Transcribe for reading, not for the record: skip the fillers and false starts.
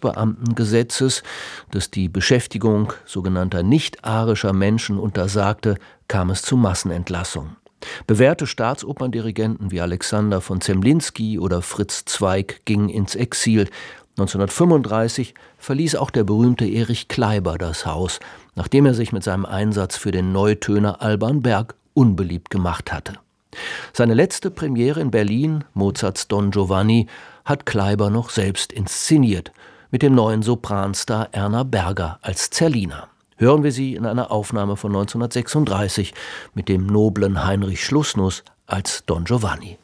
Staatsbeamtengesetzes, das die Beschäftigung sogenannter nicht-arischer Menschen untersagte, kam es zu Massenentlassungen. Bewährte Staatsoperndirigenten wie Alexander von Zemlinsky oder Fritz Zweig gingen ins Exil. 1935 verließ auch der berühmte Erich Kleiber das Haus, nachdem er sich mit seinem Einsatz für den Neutöner Alban Berg unbeliebt gemacht hatte. Seine letzte Premiere in Berlin, Mozarts Don Giovanni, hat Kleiber noch selbst inszeniert, mit dem neuen Sopranstar Erna Berger als Zerlina. Hören wir sie in einer Aufnahme von 1936 mit dem noblen Heinrich Schlussnuss als Don Giovanni.